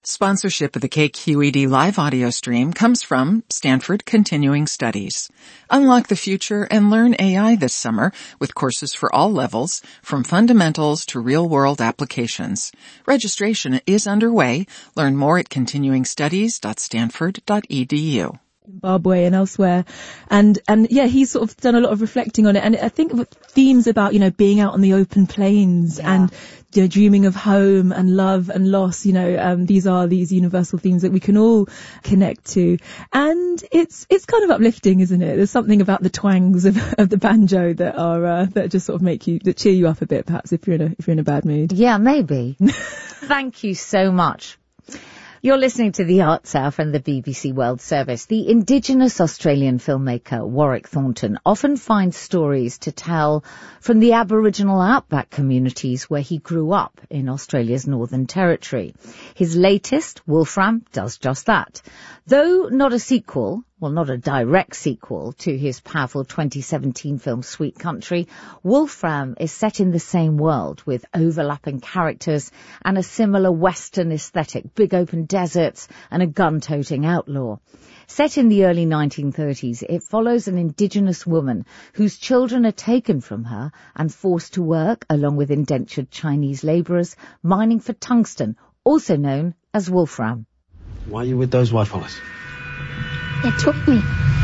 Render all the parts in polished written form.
Sponsorship of the KQED live audio stream comes from Stanford Continuing Studies. Unlock the future and learn AI this summer with courses for all levels, from fundamentals to real-world applications. Registration is underway. Learn more at continuingstudies.stanford.edu. Zimbabwe and elsewhere. And yeah, he's sort of done a lot of reflecting on it. And I think themes about, being out on the open plains and, dreaming of home and love and loss, these are these universal themes that we can all connect to. And it's kind of uplifting, isn't it? There's something about the twangs of the banjo that are, that just sort of that cheer you up a bit, perhaps, if you're in a bad mood. Yeah, maybe. Thank you so much. You're listening to The Arts Hour from the BBC World Service. The Indigenous Australian filmmaker Warwick Thornton often finds stories to tell from the Aboriginal outback communities where he grew up in Australia's Northern Territory. His latest, Wolfram, does just that. Though not a sequel, not a direct sequel to his powerful 2017 film Sweet Country, Wolfram is set in the same world with overlapping characters and a similar Western aesthetic, big open deserts and a gun-toting outlaw. Set in the early 1930s, it follows an Indigenous woman whose children are taken from her and forced to work, along with indentured Chinese labourers, mining for tungsten, also known as wolfram. Why are you with those white fellas? They took me.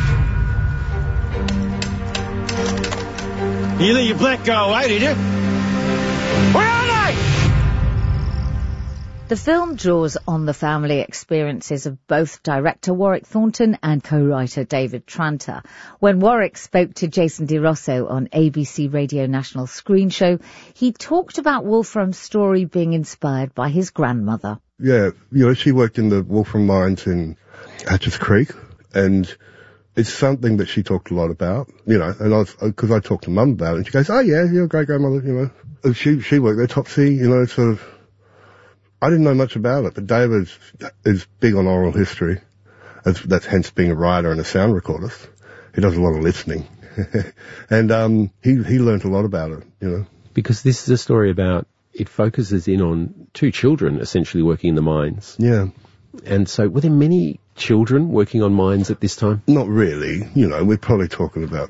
You let your black go away, did you? Where are they? The film draws on the family experiences of both director Warwick Thornton and co-writer David Tranter. When Warwick spoke to Jason DeRosso on ABC Radio National Screen Show, he talked about Wolfram's story being inspired by his grandmother. Yeah, she worked in the Wolfram mines in Hatches Creek, and it's something that she talked a lot about, and because I talked to Mum about it, and she goes, oh yeah, your great-grandmother, She worked there, Topsy, sort of. I didn't know much about it, but David is big on oral history. That's hence being a writer and a sound recordist. He does a lot of listening. And he learnt a lot about it, Because this is a story about, it focuses in on two children essentially working in the mines. Yeah. And so were there many children working on mines at this time? Not really. We're probably talking about,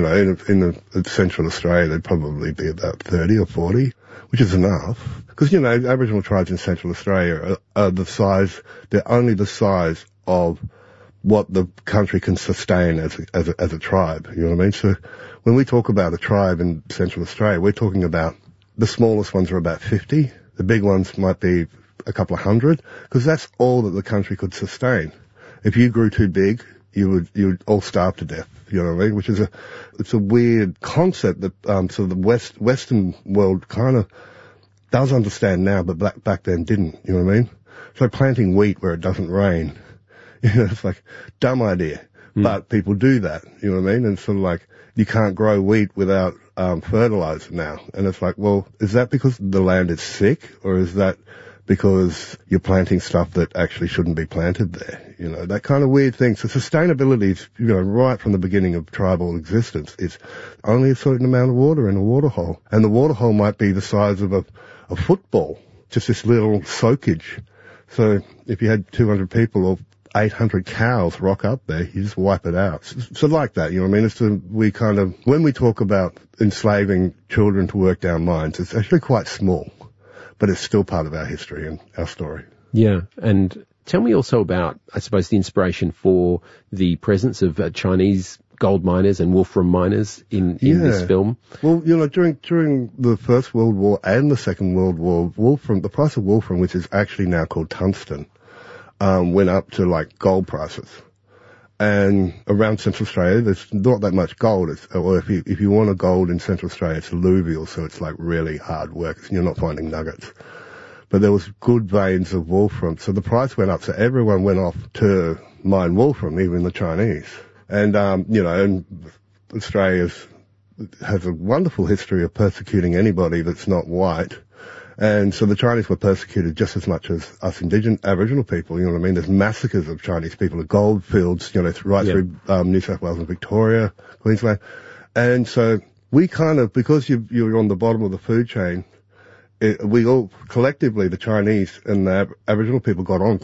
in Central Australia, there'd probably be about 30 or 40, which is enough. Because, Aboriginal tribes in Central Australia are they're only the size of what the country can sustain as a tribe. You know what I mean? So when we talk about a tribe in Central Australia, we're talking about the smallest ones are about 50. The big ones might be a couple of hundred, because that's all that the country could sustain. If you grew too big, you would all starve to death. You know what I mean? Which is it's a weird concept that so the Western world kind of does understand now, but back then didn't. You know what I mean? It's like planting wheat where it doesn't rain. It's like dumb idea, but people do that. You know what I mean? And sort of like you can't grow wheat without fertilizer now, and it's like, well, is that because the land is sick, or is that because you're planting stuff that actually shouldn't be planted there? That kind of weird thing. So sustainability is, right from the beginning of tribal existence, it's only a certain amount of water in a water hole, and the water hole might be the size of a football, just this little soakage. So if you had 200 people or 800 cows rock up there, you just wipe it out. So like that, you know what I mean? When we talk about enslaving children to work down mines, it's actually quite small, but it's still part of our history and our story. Yeah, and tell me also about, I suppose, the inspiration for the presence of Chinese gold miners and wolfram miners in this film. Well, during the First World War and the Second World War, the price of wolfram, which is actually now called tungsten, went up to like gold prices. And around Central Australia, there's not that much gold. Or if you want a gold in Central Australia, it's alluvial, so it's like really hard work. You're not finding nuggets. But there was good veins of wolfram, so the price went up. So everyone went off to mine wolfram, even the Chinese. And and Australia has a wonderful history of persecuting anybody that's not white. And so the Chinese were persecuted just as much as us Aboriginal people, you know what I mean? There's massacres of Chinese people at gold fields, right through New South Wales and Victoria, Queensland. And so we because you're on the bottom of the food chain, we all, collectively, the Chinese and the Aboriginal people got on